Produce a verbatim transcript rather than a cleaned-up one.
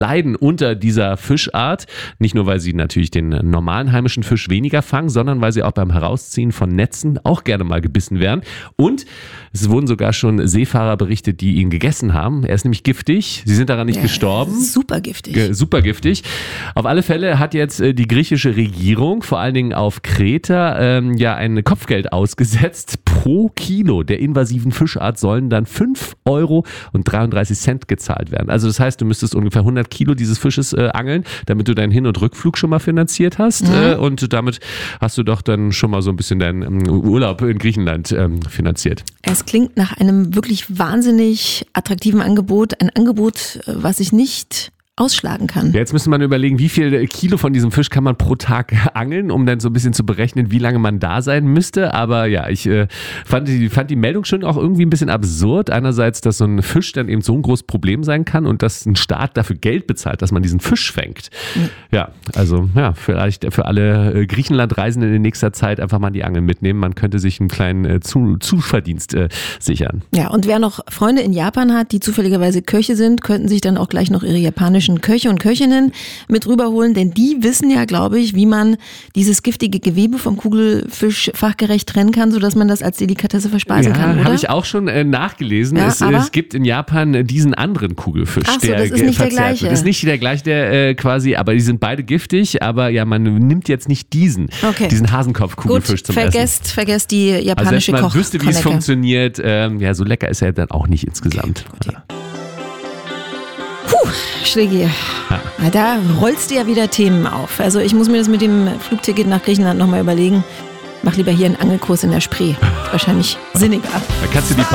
leiden unter dieser Fischart. Nicht nur, weil sie natürlich den normalen heimischen Fisch weniger fangen, sondern weil sie auch beim Herausziehen von Netzen auch gerne mal gebissen werden. Und es wurden sogar schon Seefahrer berichtet, die ihn gegessen haben. Er ist nämlich giftig. Sie sind daran nicht ja, gestorben. Super giftig. Ge- super giftig. Auf alle Fälle hat jetzt äh, die griechische Regierung, vor allen Dingen auf Kreta, ähm, ja ein Kopfgeld ausgesetzt. Pro Kilo der invasiven Fischart sollen dann fünf Euro und dreiunddreißig Cent gezahlt werden. Also das heißt, du müsstest ungefähr hundert Kilo dieses Fisches äh, angeln, damit du deinen Hin- und Rückflug schon mal finanziert hast. Mhm. Äh, und damit hast du doch dann schon mal so ein bisschen deinen ähm, Urlaub in Griechenland ähm, finanziert. Es klingt nach einem wirklich wahnsinnig attraktiven Angebot. Ein Angebot, was ich nicht ausschlagen kann. Ja, jetzt müsste man überlegen, wie viel Kilo von diesem Fisch kann man pro Tag angeln, um dann so ein bisschen zu berechnen, wie lange man da sein müsste. Aber ja, ich äh, fand, die, fand die Meldung schon auch irgendwie ein bisschen absurd. Einerseits, dass so ein Fisch dann eben so ein großes Problem sein kann und dass ein Staat dafür Geld bezahlt, dass man diesen Fisch fängt. Mhm. Ja, also ja, vielleicht für alle Griechenland-Reisenden in nächster Zeit einfach mal die Angel mitnehmen. Man könnte sich einen kleinen äh, Zu- Zuverdienst äh, sichern. Ja, und wer noch Freunde in Japan hat, die zufälligerweise Köche sind, könnten sich dann auch gleich noch ihre japanischen Köche und Köchinnen mit rüberholen, denn die wissen ja, glaube ich, wie man dieses giftige Gewebe vom Kugelfisch fachgerecht trennen kann, sodass man das als Delikatesse verspeisen ja, kann, oder? Habe ich auch schon äh, nachgelesen. Ja, es, es gibt in Japan diesen anderen Kugelfisch, Ach so, der das ist nicht der verzehrt gleiche. wird. Das ist nicht der gleiche, der äh, quasi, aber die sind beide giftig, aber ja, man nimmt jetzt nicht diesen, okay. diesen Hasenkopf-Kugelfisch Gut, zum vergesst, Essen. Vergesst die japanische also Koch. man wüsste, wie es funktioniert. Ähm, ja, so lecker ist er dann auch nicht insgesamt. Okay, okay. Puh, Schlägi, ja. Da rollst du ja wieder Themen auf. Also ich muss mir das mit dem Flugticket nach Griechenland nochmal überlegen. Mach lieber hier einen Angelkurs in der Spree. Wahrscheinlich sinniger. Da kannst du die